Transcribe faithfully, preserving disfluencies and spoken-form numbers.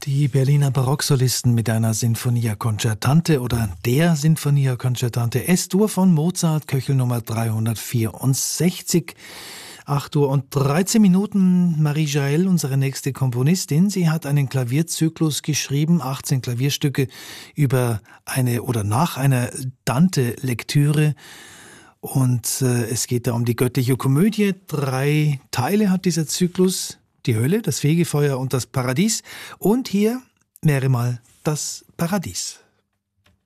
Die Berliner Barocksolisten mit einer Sinfonia Concertante oder der Sinfonia Concertante S-Dur von Mozart, Köchel Nummer dreihundertvierundsechzig. acht Uhr und dreizehn Minuten. Marie Jaël, unsere nächste Komponistin, sie hat einen Klavierzyklus geschrieben, achtzehn Klavierstücke über eine oder nach einer Dante-Lektüre. Und äh, es geht da um die göttliche Komödie. Drei Teile hat dieser Zyklus: die Hölle, das Fegefeuer und das Paradies. Und hier wäre mal das Paradies.